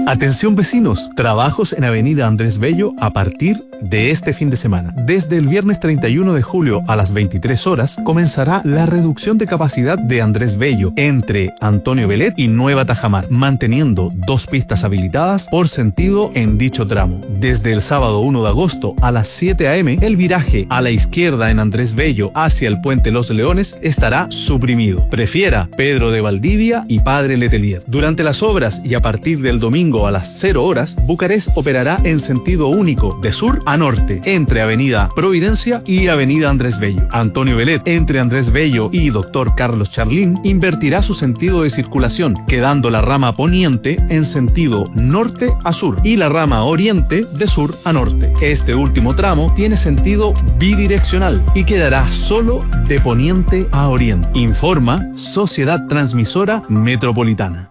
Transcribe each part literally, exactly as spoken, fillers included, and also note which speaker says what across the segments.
Speaker 1: Atención vecinos, trabajos en Avenida Andrés Bello a partir de este fin de semana. Desde el viernes treinta y uno de julio a las veintitrés horas comenzará la reducción de capacidad de Andrés Bello entre Antonio Velet y Nueva Tajamar, manteniendo dos pistas habilitadas por sentido en dicho tramo. Desde el sábado uno de agosto a las siete a eme, el viraje a la izquierda en Andrés Bello hacia el Puente Los Leones estará suprimido. Prefiera Pedro de Valdivia y Padre Letelier. Durante las obras y a partir del domingo a las cero horas, Bucarest operará en sentido único de sur a norte, entre Avenida Providencia y Avenida Andrés Bello. Antonio Velet, entre Andrés Bello y Doctor Carlos Charlín, invertirá su sentido de circulación, quedando la rama poniente en sentido norte a sur y la rama oriente de sur a norte. Este último tramo tiene sentido bidireccional y quedará solo de poniente a oriente. Informa Sociedad Transmisora Metropolitana.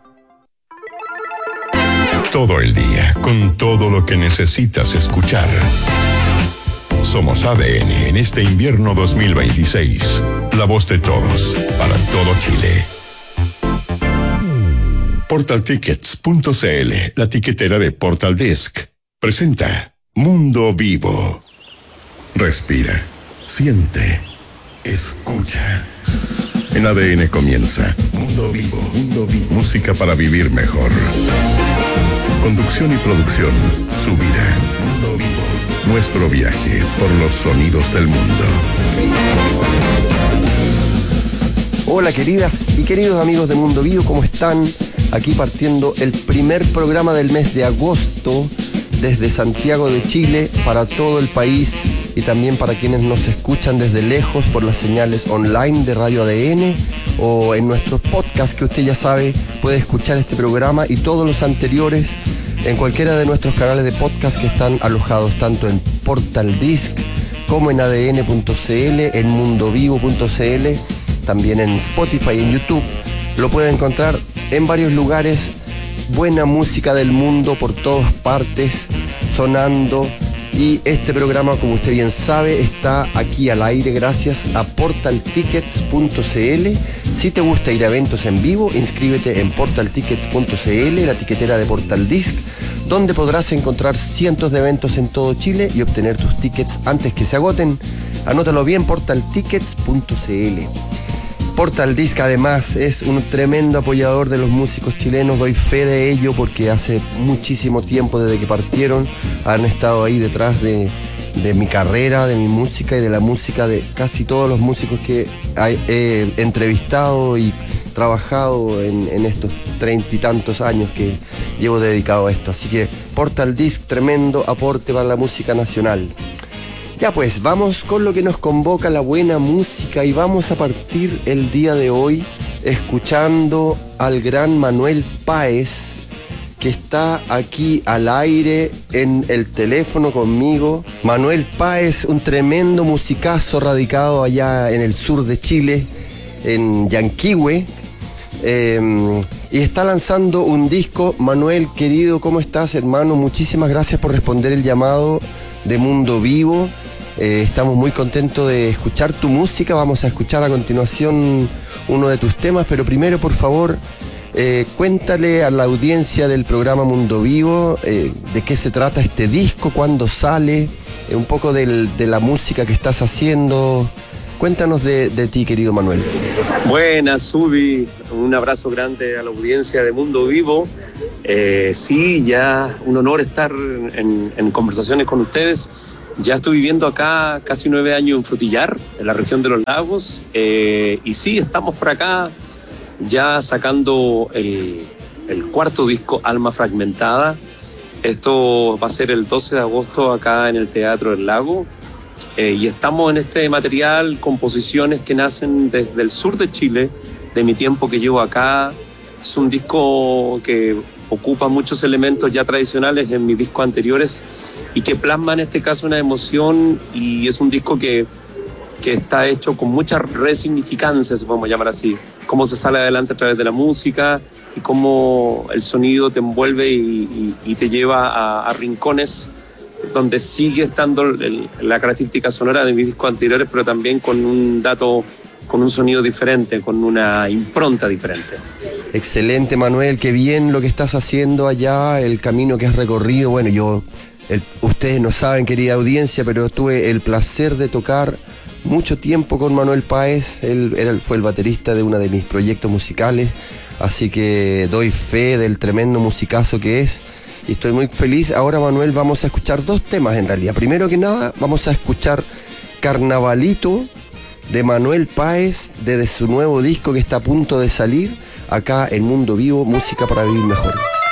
Speaker 2: Todo el día, con todo lo que necesitas escuchar. Somos A D N en este invierno dos mil veintiséis. La voz de todos, para todo Chile. Portal Tickets punto c l, la tiquetera de Portal Disc, presenta Mundo Vivo. Respira, siente, escucha. En A D N comienza Mundo Vivo, Mundo Vivo. Música para vivir mejor. Conducción y producción, Subirá. Mundo Vivo. Nuestro viaje por los sonidos del mundo.
Speaker 3: Hola queridas y queridos amigos de Mundo Vivo, ¿cómo están? Aquí partiendo el primer programa del mes de agosto desde Santiago de Chile para todo el país y también para quienes nos escuchan desde lejos por las señales online de Radio A D N o en nuestros podcasts, que usted ya sabe, puede escuchar este programa y todos los anteriores en cualquiera de nuestros canales de podcast que están alojados tanto en Portal Disc como en A D N punto c l, en mundo vivo punto c l, también en Spotify y en YouTube. Lo puede encontrar en varios lugares. Buena música del mundo por todas partes sonando, y este programa, como usted bien sabe, está aquí al aire gracias a Portal Tickets punto c l. Si te gusta ir a eventos en vivo, inscríbete en Portal Tickets punto c l, la tiquetera de Portal Disc, donde podrás encontrar cientos de eventos en todo Chile y obtener tus tickets antes que se agoten. Anótalo bien, Portal Tickets punto c l. Portal Disc además es un tremendo apoyador de los músicos chilenos, doy fe de ello porque hace muchísimo tiempo desde que partieron han estado ahí detrás de, de mi carrera, de mi música y de la música de casi todos los músicos que he entrevistado y trabajado en, en estos treinta y tantos años que llevo dedicado a esto. Así que Portal Disc, tremendo aporte para la música nacional. Ya pues, vamos con lo que nos convoca, la buena música, y vamos a partir el día de hoy escuchando al gran Manuel Páez, que está aquí al aire en el teléfono conmigo. Manuel Páez, un tremendo musicazo radicado allá en el sur de Chile, en Yanquihue, eh, y está lanzando un disco. Manuel, querido, ¿cómo estás, hermano? Muchísimas gracias por responder el llamado de Mundo Vivo. Eh, estamos muy contentos de escuchar tu música. Vamos a escuchar a continuación uno de tus temas, pero primero, por favor, eh, cuéntale a la audiencia del programa Mundo Vivo eh, de qué se trata este disco, cuándo sale, eh, un poco del, de la música que estás haciendo. Cuéntanos de, de ti, querido Manuel.
Speaker 4: Buenas, Subi. Un abrazo grande a la audiencia de Mundo Vivo. Eh, sí, ya un honor estar en, en conversaciones con ustedes. Ya estoy viviendo acá casi nueve años en Frutillar, en la región de los lagos, eh, y sí, estamos por acá ya sacando el, el cuarto disco, Alma Fragmentada. Esto va a ser el doce de agosto acá en el Teatro del Lago, eh, y estamos en este material, composiciones que nacen desde el sur de Chile, de mi tiempo que llevo acá. Es un disco que ocupa muchos elementos ya tradicionales en mis discos anteriores, y que plasma en este caso una emoción, y es un disco que, que está hecho con mucha resignificancia, si podemos llamar así, cómo se sale adelante a través de la música y cómo el sonido te envuelve y, y, y te lleva a, a rincones donde sigue estando el, la característica sonora de mis discos anteriores, pero también con un dato, con un sonido diferente, con una impronta diferente.
Speaker 3: Excelente, Manuel, qué bien lo que estás haciendo allá, el camino que has recorrido. Bueno, yo, el, ustedes no saben, querida audiencia, pero tuve el placer de tocar mucho tiempo con Manuel Páez. Él, él fue el baterista de uno de mis proyectos musicales, así que doy fe del tremendo musicazo que es. Y estoy muy feliz. Ahora, Manuel, vamos a escuchar dos temas en realidad. Primero que nada, vamos a escuchar Carnavalito de Manuel Páez, desde su nuevo disco que está a punto de salir, acá en Mundo Vivo, música para vivir mejor.